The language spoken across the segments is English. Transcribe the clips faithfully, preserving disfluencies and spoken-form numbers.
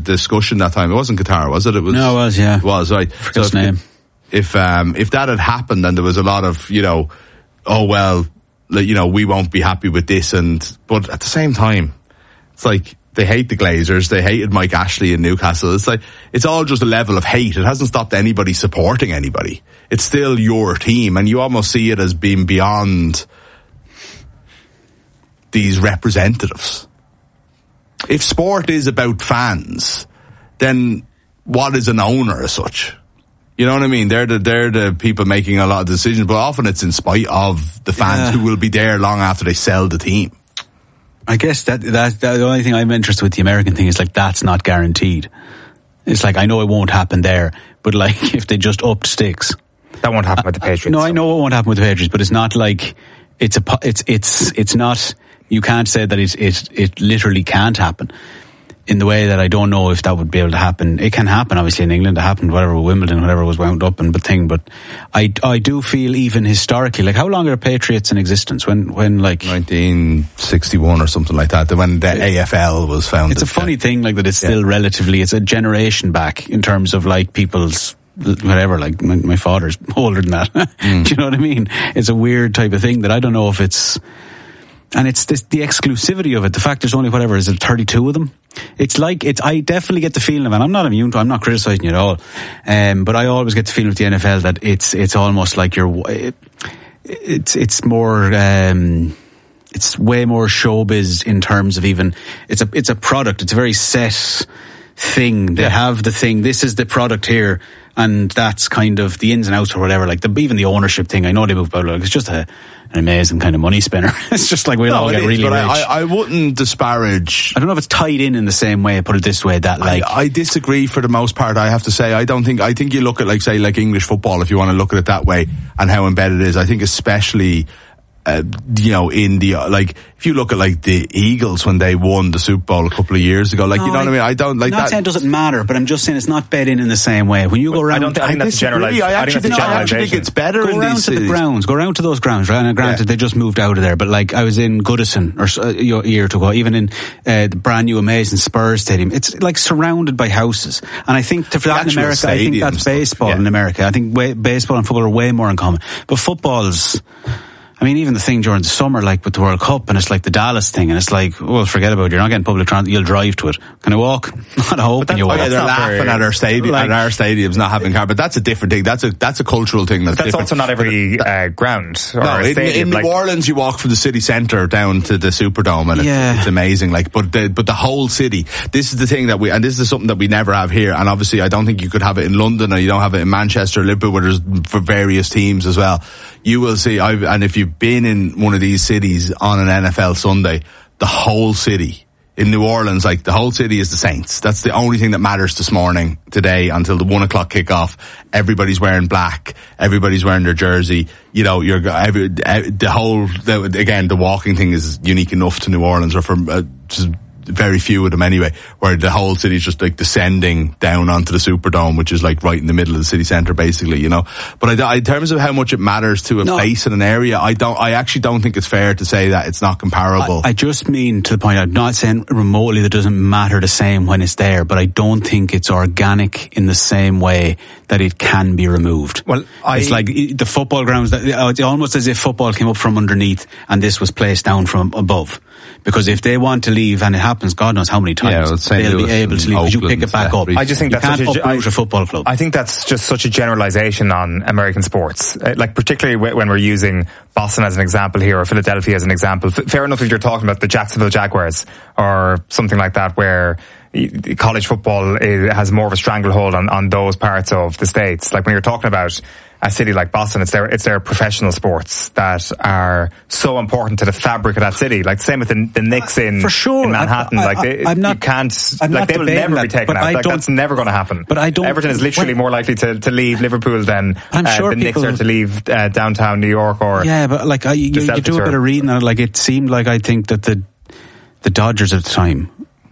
discussion that time. It wasn't Qatar, was it? It was. No, it was. Yeah, it was right. So if, name. if um if that had happened, then there was a lot of, you know, oh well, you know, we won't be happy with this, and but at the same time, it's like they hate the Glazers, they hated Mike Ashley in Newcastle. It's like it's all just a level of hate. It hasn't stopped anybody supporting anybody. It's still your team, and you almost see it as being beyond these representatives. If sport is about fans, then what is an owner as such? You know what I mean? They're the, they're the people making a lot of decisions, but often it's in spite of the fans yeah. who will be there long after they sell the team. I guess that, that, that the only thing I'm interested with the American thing is like that's not guaranteed. It's like I know it won't happen there, but like if they just upped sticks, that won't happen with the Patriots. No, I know it won't happen with the Patriots, but it's not like it's a it's it's it's not. You can't say that it it it literally can't happen. In the way that I don't know if that would be able to happen. It can happen, obviously, in England. It happened, whatever, Wimbledon, whatever was wound up and the thing. But I, I do feel even historically, like how long are Patriots in existence? When, when like... nineteen sixty-one or something like that, when the A F L was founded. It's a funny thing, like that it's still yeah. relatively, it's a generation back in terms of like people's, whatever, like my, my father's older than that. Mm. Do you know what I mean? It's a weird type of thing that I don't know if it's... And it's this, the exclusivity of it. The fact there's only whatever is it thirty-two of them. It's like it's. I definitely get the feeling of, and I'm not immune to. I'm not criticising you at all. Um, but I always get the feeling with the N F L that it's it's almost like you're. It, it's it's more. Um, it's way more showbiz in terms of even. It's a it's a product. It's a very set thing. They yeah. have the thing. This is the product here. And that's kind of the ins and outs or whatever. Like the, even the ownership thing, I know they move about. Like it's just a, an amazing kind of money spinner. It's just like we'll no, all get is, really but rich. I, I wouldn't disparage. I don't know if it's tied in in the same way. Put it this way, that like I, I disagree for the most part. I have to say, I don't think. I think you look at like say like English football, if you want to look at it that way, and how embedded it is. I think especially. Uh, you know, in the, like, if you look at, like, the Eagles when they won the Super Bowl a couple of years ago, like, no, you know I, what I mean? I don't, like, I'm not that. saying it doesn't matter, but I'm just saying it's not bed in in the same way. When you go around... I don't think, I think that's generalized. I actually think, I actually think it's better go in around these to the grounds. Go around to those grounds, right? And granted, yeah. they just moved out of there, but, like, I was in Goodison, or a year or two ago, even in uh, the brand new amazing Spurs Stadium. It's, like, surrounded by houses. And I think, to that in America, I think that's baseball yeah. in America. I think way, baseball and football are way more in common. But football's... I mean, even the thing during the summer, like with the World Cup, and it's like the Dallas thing, and it's like, well, forget about it. You're not getting public transport. You'll drive to it. Can I walk? Not hoping you walk. Yeah, they're laughing very, at our stadium, like, at our stadiums not having car, but that's a different thing. That's a that's a cultural thing. That's, that's different. Also not every uh, ground or no, stadium. In, in like, New Orleans, you walk from the city centre down to the Superdome, and yeah. it's, it's amazing. Like, but the but the whole city. This is the thing that we, and this is something that we never have here. And obviously, I don't think you could have it in London, or you don't have it in Manchester, or Liverpool, where there's for various teams as well. You will see, I've, and if you've been in one of these cities on an N F L Sunday, the whole city, in New Orleans, like the whole city is the Saints. That's the only thing that matters this morning, today, until the one o'clock kickoff. Everybody's wearing black. Everybody's wearing their jersey. You know, you're, every, the whole, the, again, the walking thing is unique enough to New Orleans, or for, uh, just, very few of them anyway, where the whole city is just like descending down onto the Superdome, which is like right in the middle of the city centre, basically, you know. But I, in terms of how much it matters to a no. place in an area, I don't, I actually don't think it's fair to say that it's not comparable. I, I just mean to the point, I'm not saying remotely that it doesn't matter the same when it's there, but I don't think it's organic in the same way that it can be removed. Well, I, it's like the football grounds, it's almost as if football came up from underneath and this was placed down from above. Because if they want to leave, and it happens, God knows how many times, yeah, they'll be able to leave because you pick it back up. I just think you that's can't such a, uproot a football club. I think that's just such a generalization on American sports. Like, particularly when we're using Boston as an example here, or Philadelphia as an example. Fair enough if you're talking about the Jacksonville Jaguars or something like that, where college football has more of a stranglehold on, on those parts of the States. Like when you're talking about a city like Boston, it's their, it's their professional sports that are so important to the fabric of that city. Like same with the, the Knicks in, For sure. in Manhattan. I, I, like they, I'm not, you can't, I'm like they will never that, be taken out. Like that's never going to happen. But I don't. Everton is literally when, more likely to, to leave Liverpool than I'm uh, sure the people, Knicks are to leave uh, downtown New York or. Yeah, but like I, you, you do a bit of reading on it. Like it seemed like I think that the the Dodgers at the time,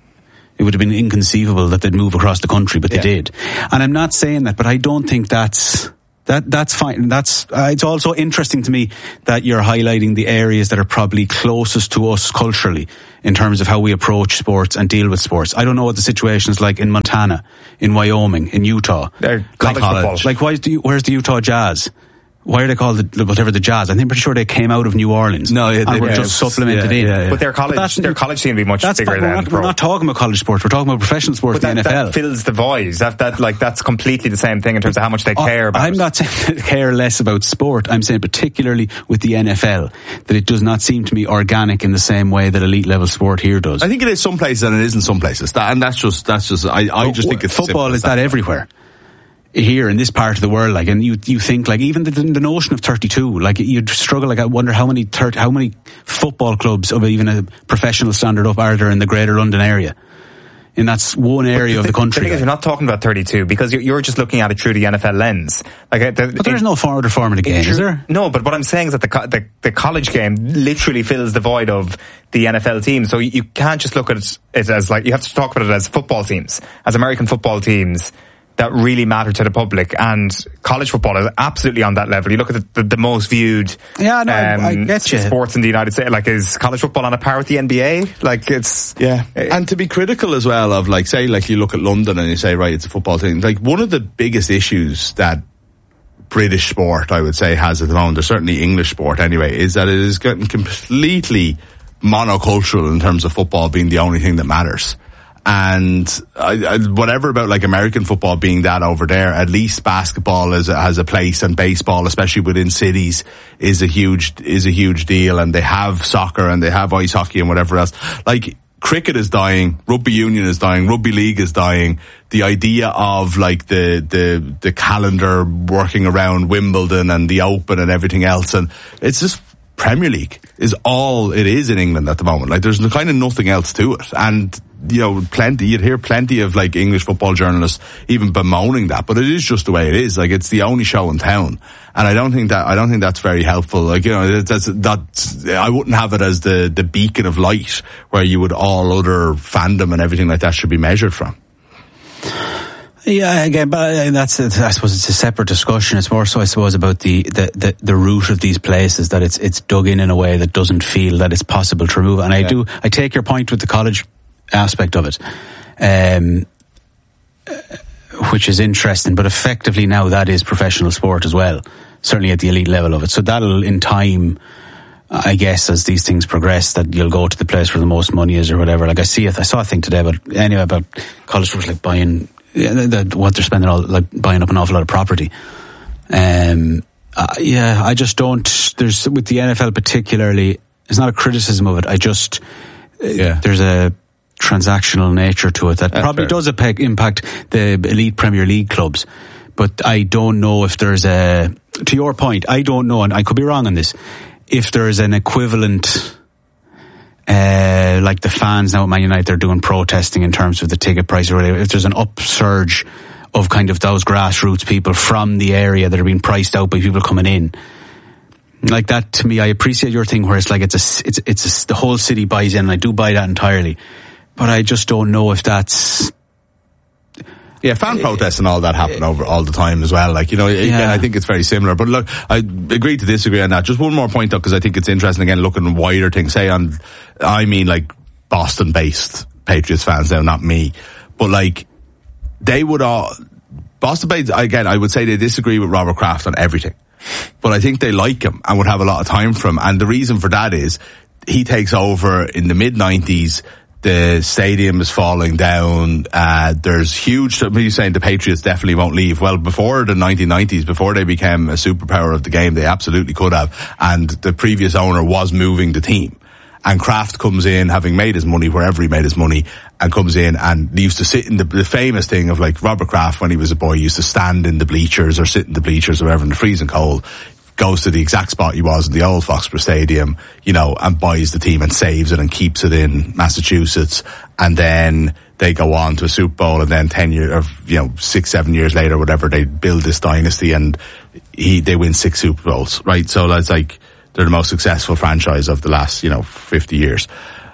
it would have been inconceivable that they'd move across the country, but they yeah. did. And I'm not saying that, but I don't think that's That that's fine. That's uh, it's also interesting to me that you're highlighting the areas that are probably closest to us culturally in terms of how we approach sports and deal with sports. I don't know what the situation is like in Montana, in Wyoming, in Utah. They're college like, football. Like, why is the, where's the Utah Jazz? Why are they called the, whatever the Jazz? I'm pretty sure they came out of New Orleans. No, yeah, and they, were yeah, just supplemented yeah, in. yeah, yeah. But their college, but their college team would be much that's bigger fine. than We're not, pro. we're not talking about college sports. We're talking about professional sports. But that, in the N F L that fills the void. That that like that's completely the same thing in terms of how much they care about. I'm not saying they care less about sport. I'm saying particularly with the N F L that it does not seem to me organic in the same way that elite level sport here does. I think it is some places and it isn't some places. That, and that's just that's just I, I just think it's football is that, that everywhere. Here in this part of the world, like, and you you think like even the, the notion of thirty-two, like you'd struggle. Like I wonder how many thirty, how many football clubs of even a professional standard up are there in the Greater London area? And that's one area the, of the country. The thing is, you're not talking about thirty-two because you're, you're just looking at it through the N F L lens. Like, the, but there's in, no forward or form of the game, true, is there? No, but what I'm saying is that the, the the college game literally fills the void of the N F L team. So you, you can't just look at it, it as like you have to talk about it as football teams, as American football teams that really matter to the public, and college football is absolutely on that level. You look at the, the, the most viewed yeah, no, um, I get you. sports in the United States. Like, is college football on a par with the N B A? Like, it's yeah. And to be critical as well of, like, say, like you look at London and you say, right, it's a football thing. Like, one of the biggest issues that British sport, I would say, has at the moment, or certainly English sport anyway, is that it is getting completely monocultural in terms of football being the only thing that matters. And I, I, whatever about like American football being that over there, at least basketball is, has a place, and baseball, especially within cities, is a huge is a huge deal. And they have soccer and they have ice hockey and whatever else. Like, cricket is dying, rugby union is dying, rugby league is dying. The idea of like the the the calendar working around Wimbledon and the Open and everything else, and it's just Premier League is all it is in England at the moment. Like, there's kind of nothing else to it. And you know, plenty, you'd hear plenty of like English football journalists even bemoaning that, but it is just the way it is. Like, it's the only show in town. And I don't think that, I don't think that's very helpful. Like, you know, that's, that's, I wouldn't have it as the, the beacon of light where you would all other fandom and everything like that should be measured from. Yeah, again, but that's, I suppose it's a separate discussion. It's more so, I suppose, about the, the, the, the root of these places, that it's, it's dug in in a way that doesn't feel that it's possible to remove. And I yeah. do, I take your point with the college aspect of it, um, which is interesting, but effectively now that is professional sport as well, certainly at the elite level of it. So that'll, in time, I guess, as these things progress, that you'll go to the place where the most money is or whatever. Like, I see it, I saw a thing today, but anyway, about college sports, like buying, yeah, the, the, what they're spending all, like buying up an awful lot of property. Um, uh, yeah, I just don't, there's, with the N F L particularly, it's not a criticism of it, I just, yeah. there's a transactional nature to it that That's probably fair. does impact the elite Premier League clubs. But I don't know if there's a, to your point, I don't know, and I could be wrong on this, if there's an equivalent, uh, like the fans now at Man United, they're doing protesting in terms of the ticket price or whatever, if there's an upsurge of kind of those grassroots people from the area that are being priced out by people coming in. Like that, to me, I appreciate your thing where it's like it's a, it's, it's a, the whole city buys in, and I do buy that entirely. But I just don't know if that's... Yeah, fan uh, protests and all that happen uh, over all the time as well. Like, you know, again, yeah. I think it's very similar. But look, I agree to disagree on that. Just one more point though, because I think it's interesting, again, looking at wider things. Say on, I mean like Boston-based Patriots fans now, not me. But like, they would all... Boston-based, again, I would say they disagree with Robert Kraft on everything. But I think they like him and would have a lot of time for him. And the reason for that is he takes over in the mid nineties. The stadium is falling down. Uh, there's huge, you're saying the Patriots definitely won't leave. Well, before the nineteen nineties, before they became a superpower of the game, they absolutely could have. And the previous owner was moving the team. And Kraft comes in, having made his money wherever he made his money, and comes in and used to sit in the, the famous thing of like Robert Kraft when he was a boy used to stand in the bleachers or sit in the bleachers or wherever in the freezing cold, goes to the exact spot he was in the old Foxborough Stadium, you know, and buys the team and saves it and keeps it in Massachusetts. And then they go on to a Super Bowl, and then ten years, or, you know, six, seven years later, whatever, they build this dynasty and he, they win six Super Bowls, right? So that's like, they're the most successful franchise of the last, you know, fifty years.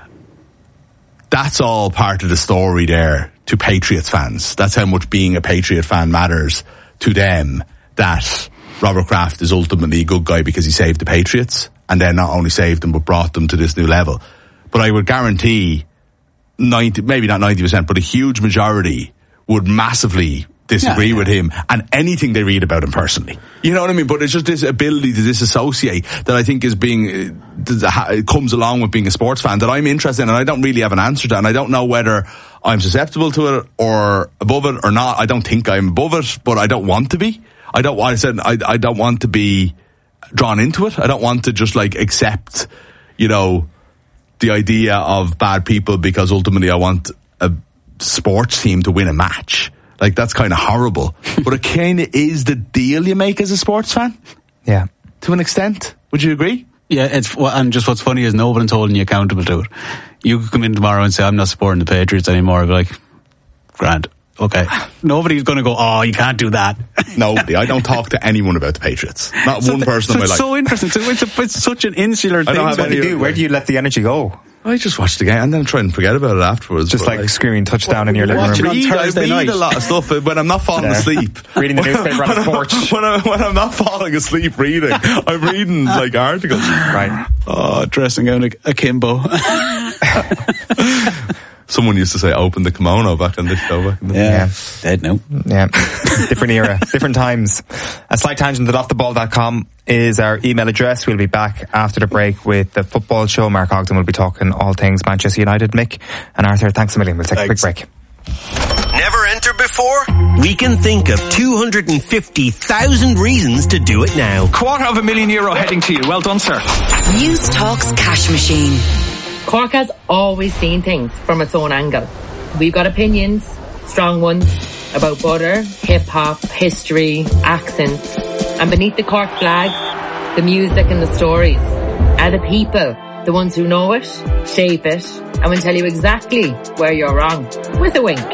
That's all part of the story there to Patriots fans. That's how much being a Patriot fan matters to them, that Robert Kraft is ultimately a good guy because he saved the Patriots, and then not only saved them but brought them to this new level. But I would guarantee ninety, maybe not ninety percent, but a huge majority would massively disagree yeah, yeah. with him and anything they read about him personally. You know what I mean? But it's just this ability to disassociate that I think is being, it comes along with being a sports fan that I'm interested in, and I don't really have an answer to, and I don't know whether I'm susceptible to it or above it or not. I don't think I'm above it, but I don't want to be. I don't, I said, I, I don't want to be drawn into it. I don't want to just like accept, you know, the idea of bad people because ultimately I want a sports team to win a match. Like, that's kind of horrible. But it kind of is the deal you make as a sports fan. Yeah. To an extent. Would you agree? Yeah, it's, and just what's funny is no one's holding you accountable to it. You could come in tomorrow and say, I'm not supporting the Patriots anymore. I'd be like, grand. Okay. Nobody's going to go, oh, you can't do that. Nobody. I don't talk to anyone about the Patriots. Not so one the, person so in my life. It's so interesting. So it's, a, it's such an insular thing. What do you do? Where do you let the energy go? I just watch the game and then try and forget about it afterwards. Just like, like screaming touchdown well, in your living room. I read, I read night. a lot of stuff when I'm not falling yeah. asleep. Reading the newspaper on the porch. When, I, when I'm not falling asleep reading, I'm reading like articles. Right. Oh, dressing out a, a Kimbo. Someone used to say, open the kimono back in the show. Back in the yeah. yeah. Dead now. Yeah. Different era. Different times. A slight tangent at off the ball dot com is our email address. We'll be back after the break with the football show. Mark Ogden will be talking all things Manchester United. Mick and Arthur, thanks a million. We'll take thanks. a quick break. Never entered before? We can think of two hundred fifty thousand reasons to do it now. Quarter of a million euro heading to you. Well done, sir. News Talk's cash machine. Cork has always seen things from its own angle. We've got opinions, strong ones, about butter, hip-hop, history, accents. And beneath the Cork flag, the music and the stories are the people, the ones who know it, shape it, and will tell you exactly where you're wrong, with a wink.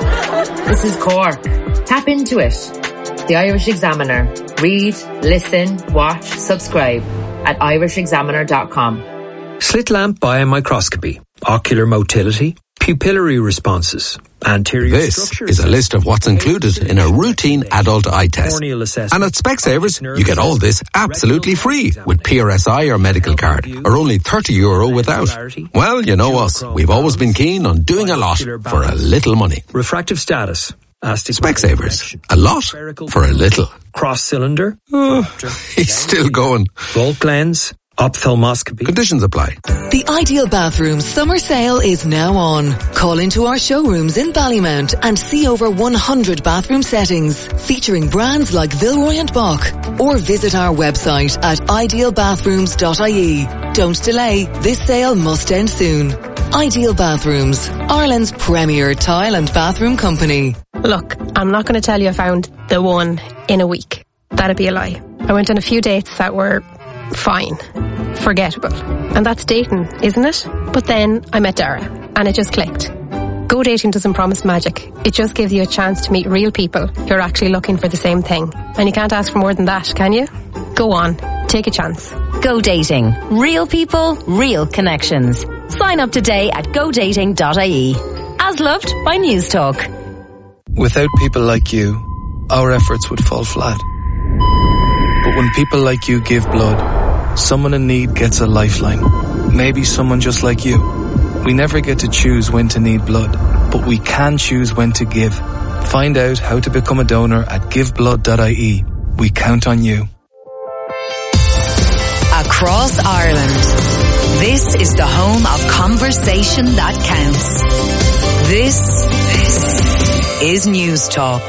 This is Cork. Tap into it. The Irish Examiner. Read, listen, watch, subscribe at irish examiner dot com. Slit lamp biomicroscopy, ocular motility, pupillary responses, anterior This structures. is a list of what's included in a routine adult eye test. And at Specsavers, you get all this absolutely free with P R S I or medical card, or only thirty euro without. Well, you know us. We've always been keen on doing a lot for a little money. Refractive status. Specsavers. A lot for a little. Cross cylinder. Oh, he's still going. Bulk lens. Ophthalmoscopy. Conditions apply. The Ideal Bathrooms summer sale is now on. Call into our showrooms in Ballymount and see over one hundred bathroom settings featuring brands like Villeroy and Boch, or visit our website at ideal bathrooms dot I E. Don't delay, this sale must end soon. Ideal Bathrooms, Ireland's premier tile and bathroom company. Look, I'm not going to tell you I found the one in a week. That'd be a lie. I went on a few dates that were fine, forgettable. And that's dating, isn't it? But then I met Dara and it just clicked. Go Dating doesn't promise magic. It just gives you a chance to meet real people who are actually looking for the same thing. And you can't ask for more than that, can you? Go on, take a chance. Go Dating. Real people, real connections. Sign up today at go dating dot I E. As loved by News Talk. Without people like you, our efforts would fall flat. But when people like you give blood, someone in need gets a lifeline. Maybe someone just like you. We never get to choose when to need blood, but we can choose when to give. Find out how to become a donor at give blood dot I E. We count on you. Across Ireland, this is the home of conversation that counts. This, this is News Talk.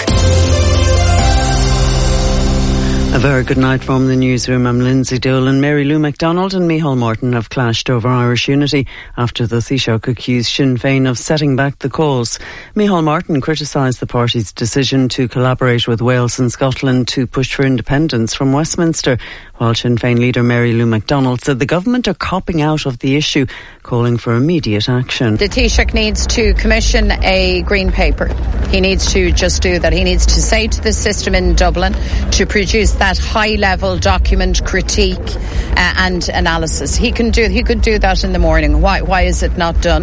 A very good night from the newsroom. I'm Lindsay Dolan. Mary Lou MacDonald and Micheál Martin have clashed over Irish unity after the Taoiseach accused Sinn Féin of setting back the cause. Micheál Martin criticised the party's decision to collaborate with Wales and Scotland to push for independence from Westminster, while Sinn Féin leader Mary Lou MacDonald said the government are copping out of the issue, calling for immediate action. The Taoiseach needs to commission a green paper. He needs to just do that. He needs to say to the system in Dublin to produce that high-level document critique uh, and analysis. He can do. He could do that in the morning. Why? Why is it not done?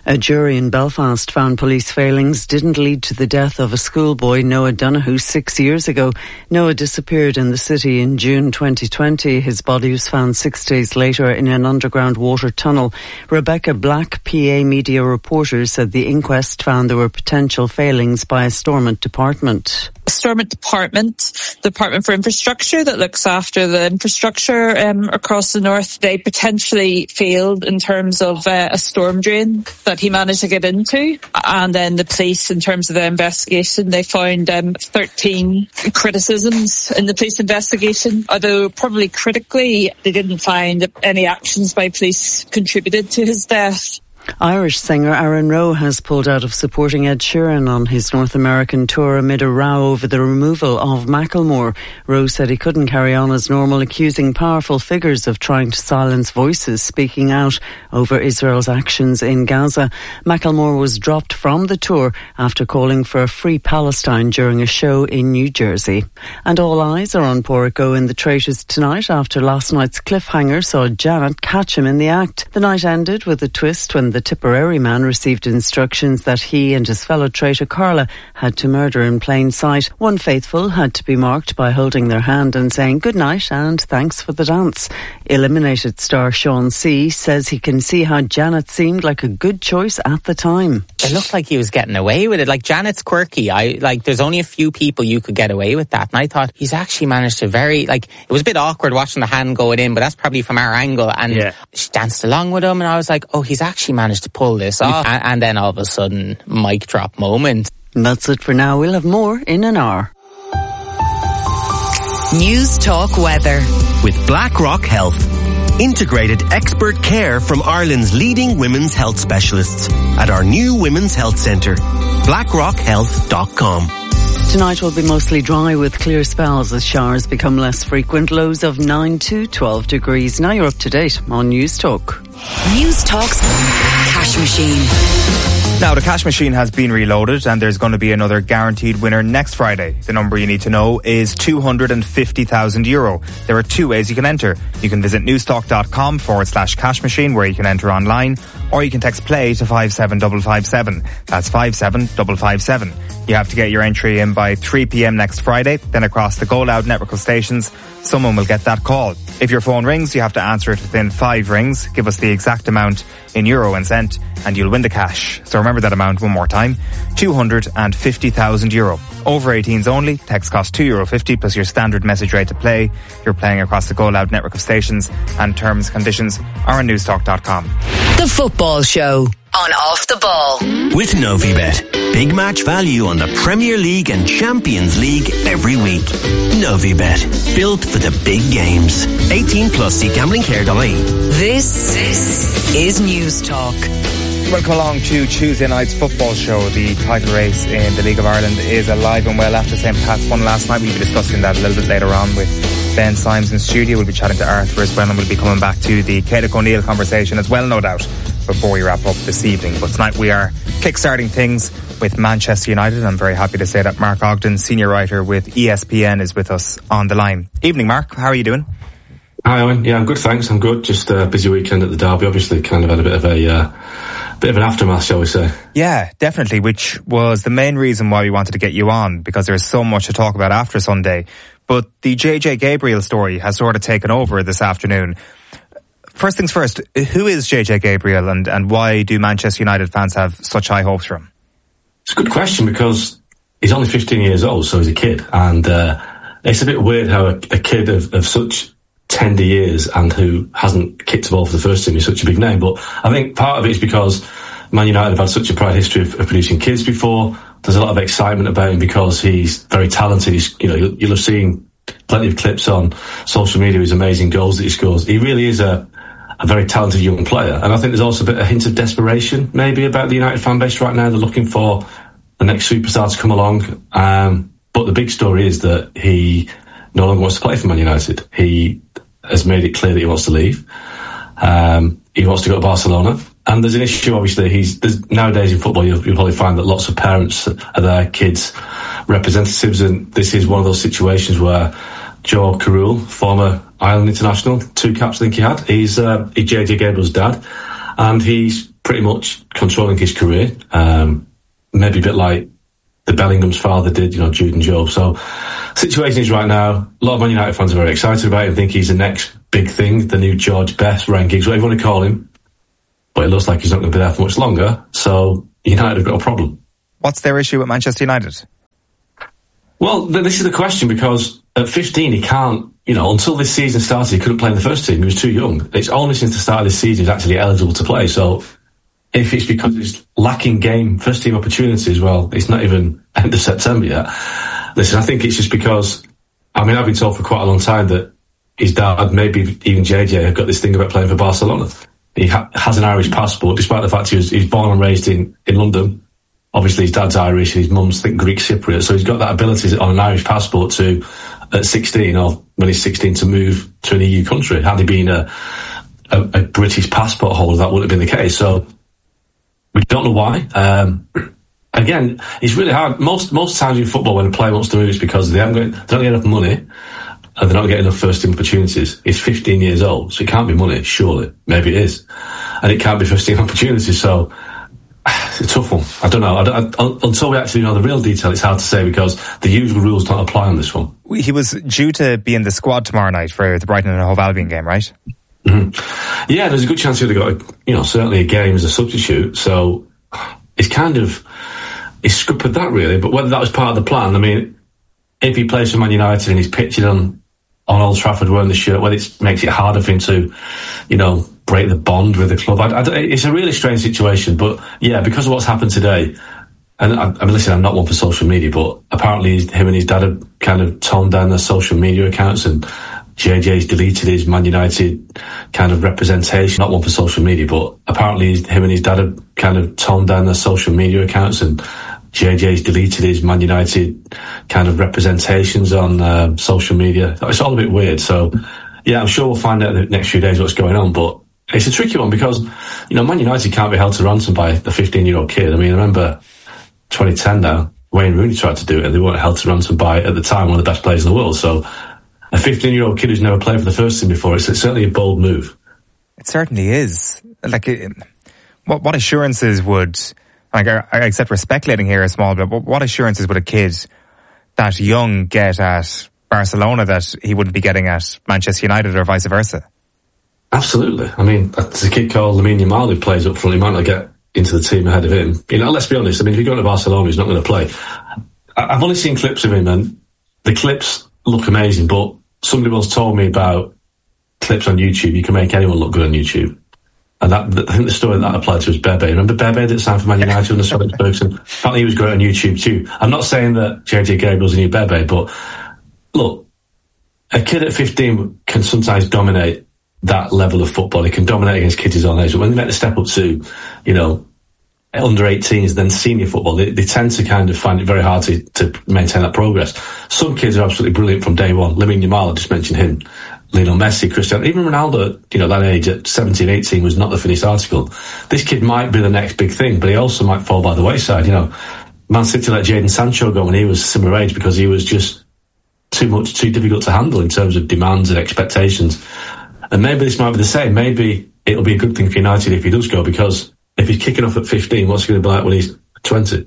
A jury in Belfast found police failings didn't lead to the death of a schoolboy, Noah Donoghue, six years ago. Noah disappeared in the city in June twenty twenty. His body was found six days later in an underground water tunnel. Rebecca Black, P A media reporter, said the inquest found there were potential failings by a Stormont department. Stormont Department, the Department for Infrastructure that looks after the infrastructure um, across the north, they potentially failed in terms of uh, a storm drain that he managed to get into. And then the police, in terms of the investigation, they found um, thirteen criticisms in the police investigation, although probably critically they didn't find any actions by police contributed to his death. Irish singer Aaron Rowe has pulled out of supporting Ed Sheeran on his North American tour amid a row over the removal of Macklemore. Rowe said he couldn't carry on as normal, accusing powerful figures of trying to silence voices speaking out over Israel's actions in Gaza. Macklemore was dropped from the tour after calling for a free Palestine during a show in New Jersey. And all eyes are on Porrico in the Traitors tonight after last night's cliffhanger saw Janet catch him in the act. The night ended with a twist when the Tipperary man received instructions that he and his fellow traitor Carla had to murder in plain sight. One faithful had to be marked by holding their hand and saying good night and thanks for the dance. Eliminated star Sean C says he can see how Janet seemed like a good choice at the time. It looked like he was getting away with it. Like, Janet's quirky. I like. There's only a few people you could get away with that, and I thought he's actually managed to very like. It was a bit awkward watching the hand going in, but that's probably from our angle. And yeah. She danced along with him, and I was like, oh, he's actually managed to pull this off. and, and then all of a sudden, mic drop moment. And that's it for now. We'll have more in an hour. News Talk Weather with BlackRock Health. Integrated expert care from Ireland's leading women's health specialists at our new Women's Health Centre, blackrock health dot com. Tonight will be mostly dry with clear spells as showers become less frequent. Lows of nine to twelve degrees. Now you're up to date on News Talk. News Talk's Cash Machine. Now, the cash machine has been reloaded and there's going to be another guaranteed winner next Friday. The number you need to know is two hundred fifty thousand euro. There are two ways you can enter. You can visit newstalk.com forward slash cash machine where you can enter online, or you can text play to five seven five five seven. That's five seven five five seven. You have to get your entry in by three p.m. next Friday. Then across the Go Loud network of stations, someone will get that call. If your phone rings, you have to answer it within five rings. Give us the exact amount in euro and cent, and you'll win the cash. So remember that amount one more time, two hundred fifty thousand euro. Over eighteens only, text costs two euro fifty plus your standard message rate to play. You're playing across the Go Loud network of stations, and terms and conditions are on newstalk dot com. The Football Show on Off the Ball. With Novibet. Big match value on the Premier League and Champions League every week. Novibet. Built for the big games. eighteen plus, see gambling care dot I E. This, this is News Talk. Welcome along to Tuesday night's football show. The title race in the League of Ireland is alive and well after Saint Pat's won last night. We'll be discussing that a little bit later on with Ben Symes in studio. We'll be chatting to Arthur as well, and we'll be coming back to the Caoimhe O'Neill conversation as well, no doubt, before we wrap up this evening. But tonight we are kickstarting things with Manchester United. I'm very happy to say that Mark Ogden, senior writer with E S P N, is with us on the line. Evening, Mark. How are you doing? Hi, Owen. Yeah, I'm good, thanks. I'm good. Just a busy weekend at the Derby. Obviously, kind of had a bit of a uh, bit of an aftermath, shall we say? Yeah, definitely. Which was the main reason why we wanted to get you on, because there's so much to talk about after Sunday. But the J J Gabriel story has sort of taken over this afternoon. First things first, who is J J Gabriel, and, and why do Manchester United fans have such high hopes for him? It's a good question, because he's only fifteen years old, so he's a kid. And uh, it's a bit weird how a, a kid of, of such tender years and who hasn't kicked the ball for the first team is such a big name. But I think part of it is because Man United have had such a proud history of, of producing kids before. There's a lot of excitement about him because he's very talented. He's, you know, you'll, you'll have seen plenty of clips on social media, his amazing goals that he scores. He really is a a very talented young player. And I think there's also a bit of a hint of desperation maybe about the United fan base right now. They're looking for the next superstar to come along. Um, but the big story is that he no longer wants to play for Man United. He has made it clear that he wants to leave. Um, he wants to go to Barcelona. And there's an issue, obviously. He's there's, nowadays in football, you'll, you'll probably find that lots of parents are their kids' representatives. And this is one of those situations where Joe Carroll, former Ireland international, two caps I think he had, he's uh, he's J J Gabriel's dad, and he's pretty much controlling his career. Um, maybe a bit like the Bellingham's father did, you know, Jude and Joe. So, situation is right now, a lot of Man United fans are very excited about him, think he's the next big thing, the new George Best, Ryan Giggs, whatever you want to call him. But it looks like he's not going to be there for much longer. So, United have got a problem. What's their issue with Manchester United? Well, th- this is the question, because at fifteen, he can't, you know, until this season started, he couldn't play in the first team. He was too young. It's only since the start of this season he's actually eligible to play. So, if it's because he's lacking game first team opportunities, well, it's not even end of September yet. Listen, I think it's just because, I mean, I've been told for quite a long time that his dad, maybe even J J, have got this thing about playing for Barcelona. He ha- has an Irish passport, despite the fact he was, he was born and raised in, in London. Obviously, his dad's Irish and his mum's, I think, Greek Cypriot. So he's got that ability on an Irish passport to, at sixteen, or when he's sixteen, to move to an E U country. Had he been a, a, a British passport holder, that wouldn't have been the case. So, we don't know why. Um, again, it's really hard. Most most times in football, when a player wants to move, it's because they haven't got, they don't get enough money and they're not getting enough first team opportunities. He's fifteen years old, so it can't be money, surely. Maybe it is. And it can't be first team opportunities, so it's a tough one. I don't know. I don't, I, until we actually know the real detail, it's hard to say, because the usual rules don't apply on this one. He was due to be in the squad tomorrow night for the Brighton and Hove Albion game, right? Mm-hmm. Yeah, there's a good chance he would have got, a, you know, certainly a game as a substitute. So it's kind of, he's scuppered that really. But whether that was part of the plan, I mean, if he plays for Man United and he's pictured on, on Old Trafford wearing the shirt, whether it makes it harder for him to, you know, break the bond with the club. I, I, it's a really strange situation. But yeah, because of what's happened today, and I, I mean, listen, I'm not one for social media, but apparently him and his dad have kind of toned down their social media accounts, and J J's deleted his Man United kind of representation. Not one for social media, but apparently him and his dad have kind of toned down their social media accounts, and J J's deleted his Man United kind of representations on uh, social media. It's all a bit weird. So, yeah, I'm sure we'll find out in the next few days what's going on, but it's a tricky one because, you know, Man United can't be held to ransom by a fifteen-year-old kid. I mean, I remember twenty ten now, Wayne Rooney tried to do it and they weren't held to ransom by, at the time, one of the best players in the world. So, a fifteen-year-old kid who's never played for the first team before, it's certainly a bold move. It certainly is. Like, it, what, what assurances would, like, I, I accept we're speculating here a small bit, but what assurances would a kid that young get at Barcelona that he wouldn't be getting at Manchester United or vice versa? Absolutely. I mean, there's a kid called Lamine Yamal who plays up front. He might not get into the team ahead of him. You know, let's be honest. I mean, if you go to Barcelona, he's not going to play. I've only seen clips of him, and the clips look amazing, but somebody once told me about clips on YouTube. You can make anyone look good on YouTube. And that, I think the story that applied to was Bebe. Remember Bebe that signed for Man United under Alex Ferguson? Apparently he was great on YouTube too. I'm not saying that J J Gabriel's a new Bebe, but look, a kid at fifteen can sometimes dominate that level of football. He can dominate against kids his own age. But when they make the step up to, you know, under eighteens, then senior football, they, they tend to kind of find it very hard to, to maintain that progress. Some kids are absolutely brilliant from day one. Lamine Yamal, I just mentioned him. Lionel Messi, Cristiano, even Ronaldo, you know, that age at seventeen, eighteen was not the finished article. This kid might be the next big thing, but he also might fall by the wayside. You know, Man City let Jadon Sancho go when he was similar age because he was just too much, too difficult to handle in terms of demands and expectations. And maybe this might be the same. Maybe it'll be a good thing for United if he does go, because if he's kicking off at fifteen, what's he going to be like when he's twenty?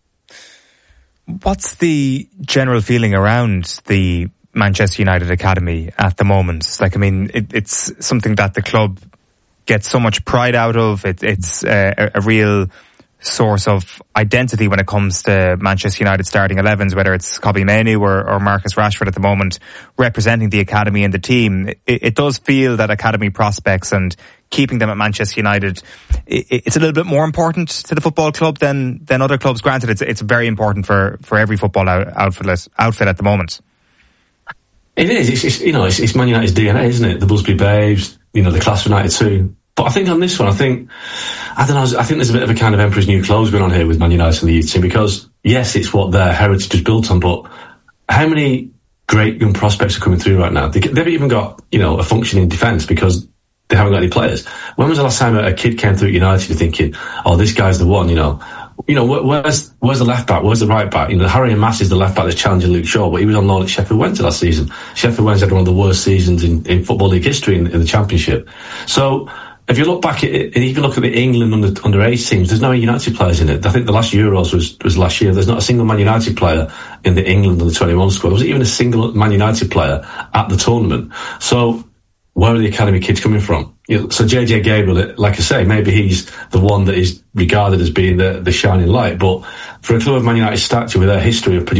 What's the general feeling around the Manchester United Academy at the moment? Like, I mean, it, it's something that the club gets so much pride out of. It, it's uh, a, a real source of identity when it comes to Manchester United starting elevens, whether it's Kobbie Mainoo or, or Marcus Rashford at the moment representing the academy and the team. It, it does feel that academy prospects and keeping them at Manchester United, it, it's a little bit more important to the football club than than other clubs. Granted, it's it's very important for, for every football out, outfit outfit at the moment. It is. It's, it's you know, it's, it's Man United's D N A, isn't it? The Busby Babes, you know, the class of ninety-two. But I think on this one, I think, I don't know, I think there's a bit of a kind of Emperor's New Clothes going on here with Man United and the youth team, because yes, it's what their heritage is built on, but how many great young prospects are coming through right now? They, they haven't even got, you know, a functioning defence because they haven't got any players. When was the last time a kid came through at United you're thinking, oh, this guy's the one, you know? You know, where's where's the left back? Where's the right back? You know, Harry Mass is the left back that's challenging Luke Shaw, but he was on loan at Sheffield Wednesday last season. Sheffield Wednesday had one of the worst seasons in, in Football League history in, in the Championship. So, if you look back at it, and even look at the England under underage teams, there's no Man United players in it. I think the last Euros was was last year. There's not a single Man United player in the England under twenty-one squad. There wasn't even a single Man United player at the tournament. So where are the academy kids coming from? You know, so J J Gabriel, like I say, maybe he's the one that is regarded as being the, the shining light. But for a club of Man United stature with their history of producing